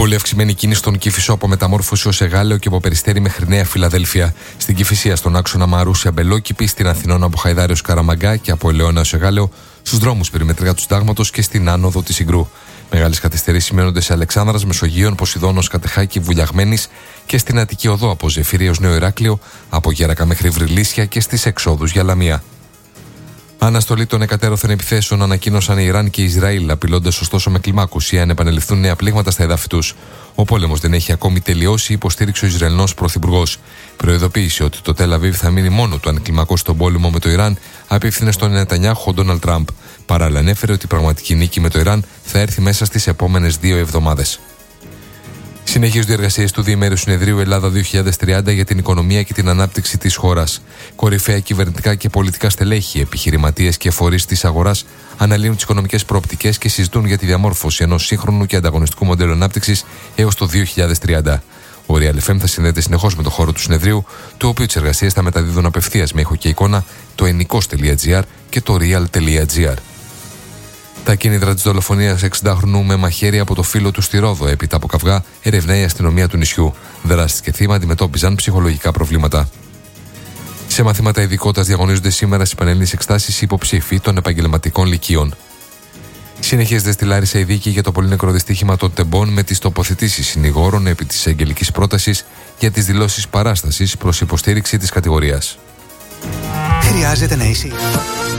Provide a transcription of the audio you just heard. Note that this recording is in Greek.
Πολύ αυξημένη κίνηση στον Κηφισό από Μεταμόρφωση ως Εγάλεο και από Περιστέρι μέχρι Νέα Φιλαδέλφια. Στην Κηφισία στον άξονα Μαρούσια Μπελόκηπη, στην Αθηνών από Χαϊδάριο Καραμαγκά και από Ελαιώνα ως Εγάλεο, στους δρόμους περιμετρικά του Συντάγματος και στην άνοδο της Συγκρού. Μεγάλες καθυστερήσεις σημειώνονται σε Αλεξάνδρας, Μεσογείων, Ποσειδώνος, Κατεχάκη, Βουλιαγμένης και στην Αττική Οδό από Ζεφύρι ως Νέο Ηράκλειο, από Γέρακα μέχρι Βρυλίσια και στις εξόδους για Λαμία. Αναστολή των εκατέρωθεν επιθέσεων ανακοίνωσαν η Ιράν και η Ισραήλ, απειλώντας ωστόσο με κλιμάκωση αν επανεληφθούν νέα πλήγματα στα εδάφη τους. Ο πόλεμος δεν έχει ακόμη τελειώσει, υποστήριξε ο Ισραηλινός πρωθυπουργός. Προειδοποίησε ότι το Τελ Αβίβ θα μείνει μόνο του αν κλιμακώσει τον πόλεμο με το Ιράν, απίφθινε στον Νετανιάχου ο Ντόναλντ Τραμπ. Παράλληλα, ανέφερε ότι η πραγματική νίκη με το Ιράν θα έρθει μέσα στις επόμενες 2 εβδομάδες. Συνεχίζονται οι εργασίες του Διημέρειου Συνεδρίου Ελλάδα 2030 για την οικονομία και την ανάπτυξη της χώρας. Κορυφαία κυβερνητικά και πολιτικά στελέχη, επιχειρηματίες και φορείς της αγοράς αναλύουν τις οικονομικές προοπτικές και συζητούν για τη διαμόρφωση ενός σύγχρονου και ανταγωνιστικού μοντέλου ανάπτυξης έως το 2030. Ο Real FM θα συνδέεται συνεχώς με το χώρο του συνεδρίου, το οποίο τις εργασίες θα μεταδίδουν απευθείας με ήχο και εικόνα το ενικός.gr και το real.gr. Τα κίνητρα της δολοφονίας 60χρονου με μαχαίρι από το φίλο του στη Ρόδο, έπειτα από καυγά, ερευνάει η αστυνομία του νησιού. Δράστες και θύμα αντιμετώπιζαν ψυχολογικά προβλήματα. Σε μαθήματα ειδικότητας διαγωνίζονται σήμερα στις πανελλήνιες εξετάσεις υποψήφοι των επαγγελματικών λυκείων. Συνεχίζεται στη Λάρισα η δίκη για το πολύ νεκρό δυστύχημα των τεμπών με τις τοποθετήσεις συνηγόρων επί της εγγελικής πρότασης για τις δηλώσεις παράστασης προς υποστήριξη της κατηγορίας. Χρειάζεται να είσαι